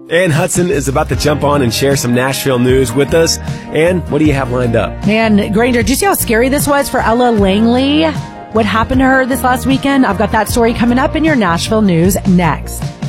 Ann Hudson is about to jump on and share some Nashville news with us. Ann, what do you have lined up? Man, Granger, did you see how scary this was for Ella Langley? What happened to her this last weekend? I've got that story coming up in your Nashville news next.